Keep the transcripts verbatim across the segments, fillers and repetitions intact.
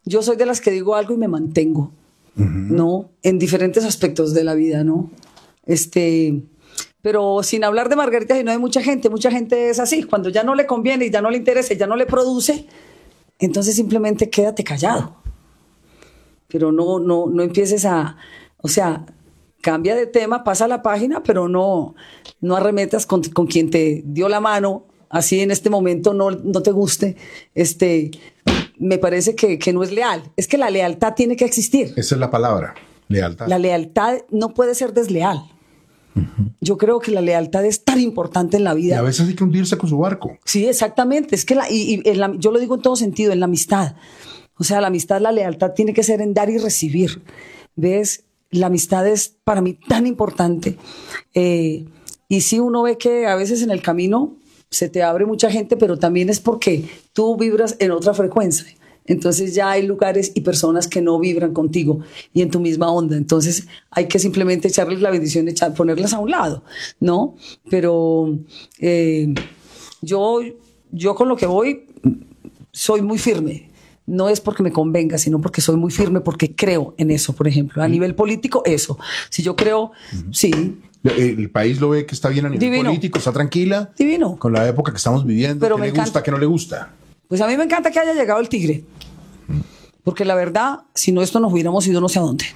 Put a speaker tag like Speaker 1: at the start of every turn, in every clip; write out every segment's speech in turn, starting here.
Speaker 1: yo soy de las que digo algo y me mantengo, uh-huh. ¿no? En diferentes aspectos de la vida, ¿no? Este, pero sin hablar de Margarita, no hay mucha gente, mucha gente es así, cuando ya no le conviene y ya no le interesa y ya no le produce, entonces simplemente quédate callado. Pero no, no, no empieces a, o sea, cambia de tema, pasa la página, pero no, no arremetas con, con quien te dio la mano, así en este momento no, no te guste, este, me parece que, que no es leal. Es que la lealtad tiene que existir.
Speaker 2: Esa es la palabra, lealtad.
Speaker 1: La lealtad no puede ser desleal. Uh-huh. Yo creo que la lealtad es tan importante en la vida.
Speaker 2: Y a veces hay que hundirse con su barco.
Speaker 1: Sí, exactamente. Es que la, y, y en la, yo lo digo en todo sentido, en la amistad. O sea, la amistad, la lealtad tiene que ser en dar y recibir. ¿Ves? La amistad es para mí tan importante. Eh, y sí, uno ve que a veces en el camino se te abre mucha gente, pero también es porque tú vibras en otra frecuencia. Entonces ya hay lugares y personas que no vibran contigo y en tu misma onda. Entonces hay que simplemente echarles la bendición, echar, ponerlas a un lado, ¿no? Pero eh, yo, yo con lo que voy soy muy firme. No es porque me convenga, sino porque soy muy firme, porque creo en eso, por ejemplo. A nivel político, eso. Si yo creo, uh-huh. sí.
Speaker 2: El país lo ve que está bien a nivel Divino. político, está tranquila.
Speaker 1: Divino.
Speaker 2: Con la época que estamos viviendo. Pero ¿qué le encanta. gusta, qué no le gusta?
Speaker 1: Pues a mí me encanta que haya llegado el Tigre. Porque la verdad, si no esto nos hubiéramos ido no sé a dónde.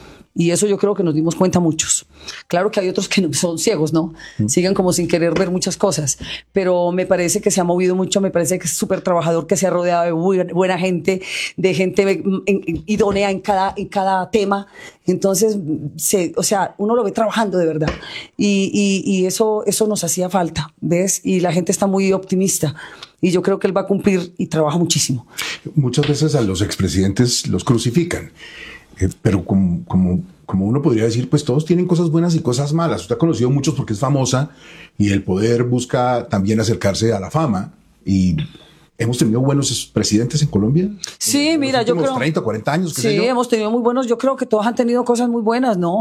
Speaker 1: Y eso yo creo que nos dimos cuenta muchos. Claro que hay otros que no, son ciegos, ¿no? Mm. Siguen como sin querer ver muchas cosas. Pero me parece que se ha movido mucho, me parece que es súper trabajador, que se ha rodeado de buena, buena gente, de gente en, en, idónea en cada, en cada tema. Entonces, se, o sea, uno lo ve trabajando de verdad. Y, y, y eso, eso nos hacía falta, ¿ves? Y la gente está muy optimista. Y yo creo que él va a cumplir y trabaja muchísimo.
Speaker 2: Muchas veces a los expresidentes los crucifican. Eh, pero como, como, como uno podría decir, pues todos tienen cosas buenas y cosas malas. Usted ha conocido muchos porque es famosa y el poder busca también acercarse a la fama. Y hemos tenido buenos presidentes en Colombia.
Speaker 1: Sí,
Speaker 2: en
Speaker 1: mira, yo creo.
Speaker 2: treinta, cuarenta años. ¿Qué
Speaker 1: sí,
Speaker 2: sé yo?
Speaker 1: hemos tenido muy buenos. Yo creo que todos han tenido cosas muy buenas, ¿no?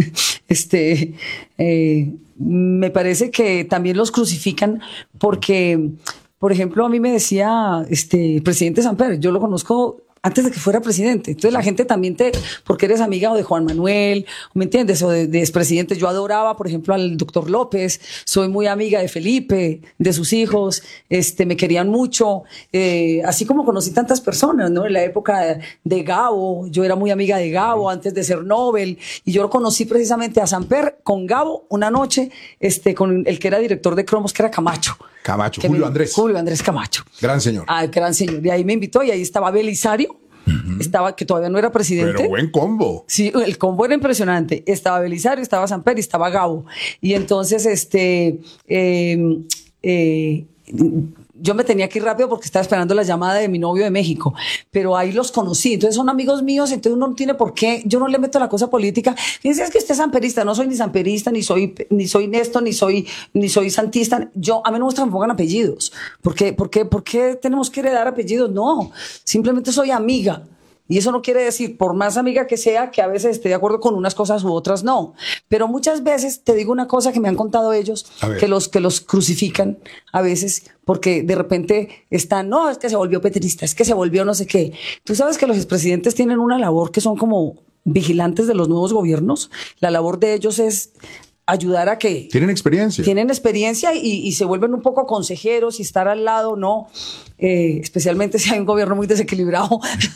Speaker 1: este, eh, me parece que también los crucifican porque, por ejemplo, a mí me decía este, el presidente Samper, yo lo conozco antes de que fuera presidente. Entonces la gente también te, porque eres amiga o de Juan Manuel, ¿me entiendes? O de, de expresidentes. Yo adoraba, por ejemplo, al doctor López, soy muy amiga de Felipe, de sus hijos, este, me querían mucho, eh, así como conocí tantas personas, ¿no? En la época de Gabo, yo era muy amiga de Gabo antes de ser Nobel, y yo conocí precisamente a Samper con Gabo una noche, este, con el que era director de Cromos, que era Camacho.
Speaker 2: Camacho, Julio
Speaker 1: me,
Speaker 2: Andrés.
Speaker 1: Julio Andrés Camacho.
Speaker 2: Gran señor.
Speaker 1: Ah, gran señor. Y ahí me invitó y ahí estaba Belisario. Uh-huh. Estaba, que todavía no era presidente.
Speaker 2: Pero buen combo.
Speaker 1: Sí, el combo era impresionante. Estaba Belisario, estaba Samper y estaba Gabo. Y entonces, este, eh, eh, yo me tenía que ir rápido porque estaba esperando la llamada de mi novio de México, pero ahí los conocí. Entonces son amigos míos, entonces uno no tiene por qué, yo no le meto la cosa política. Fíjense, es que usted es samperista, no soy ni samperista, ni soy, ni soy Néstor, ni soy, ni soy santista. Yo, a mí no me gusta que me pongan apellidos. ¿Por qué, por qué, por qué tenemos que heredar apellidos? No, simplemente soy amiga. Y eso no quiere decir, por más amiga que sea, que a veces esté de acuerdo con unas cosas u otras no. Pero muchas veces, te digo una cosa que me han contado ellos, que los, que los crucifican a veces, porque de repente están, no, es que se volvió petrista, es que se volvió no sé qué. Tú sabes que los expresidentes tienen una labor que son como vigilantes de los nuevos gobiernos. La labor de ellos es ayudar a que...
Speaker 2: Tienen experiencia.
Speaker 1: Tienen experiencia y, y se vuelven un poco consejeros y estar al lado, ¿no? Eh, especialmente si hay un gobierno muy desequilibrado.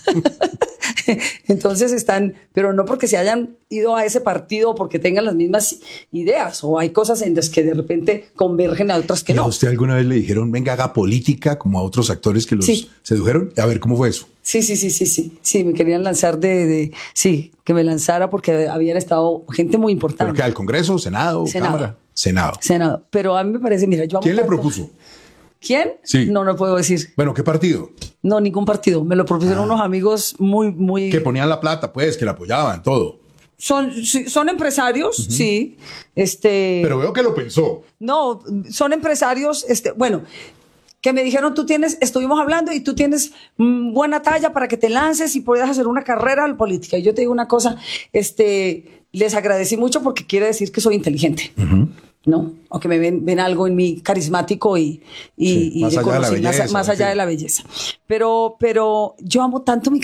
Speaker 1: Entonces están, pero no porque se hayan ido a ese partido o porque tengan las mismas ideas, o hay cosas en las que de repente convergen a otras que no.
Speaker 2: ¿A usted alguna vez le dijeron, venga, haga política, como a otros actores que los sí. sedujeron? A ver, ¿cómo fue eso?
Speaker 1: Sí, sí, sí, sí, sí. Sí, me querían lanzar de, de... Sí, que me lanzara porque habían estado gente muy importante.
Speaker 2: ¿Pero qué, al Congreso, Senado,
Speaker 1: Senado.
Speaker 2: Cámara? Senado.
Speaker 1: Senado. Pero a mí me parece, mira, yo...
Speaker 2: ¿Quién le propuso?
Speaker 1: ¿Quién?
Speaker 2: Sí.
Speaker 1: No, no puedo decir.
Speaker 2: Bueno, ¿qué partido?
Speaker 1: No, ningún partido. Me lo propusieron ah. unos amigos muy, muy...
Speaker 2: Que ponían la plata, pues, que la apoyaban, todo.
Speaker 1: Son, son empresarios, uh-huh. sí. Este...
Speaker 2: Pero veo que lo pensó.
Speaker 1: No, son empresarios, este, bueno... que me dijeron, tú tienes, estuvimos hablando y tú tienes mmm, buena talla para que te lances y puedas hacer una carrera en política. Y yo te digo una cosa, este, les agradecí mucho porque quiere decir que soy inteligente, uh-huh. ¿no? O que me ven, ven algo en mí carismático y, y,
Speaker 2: sí,
Speaker 1: y
Speaker 2: más, allá de la belleza,
Speaker 1: más, más allá de la belleza. Pero, pero yo amo tanto mi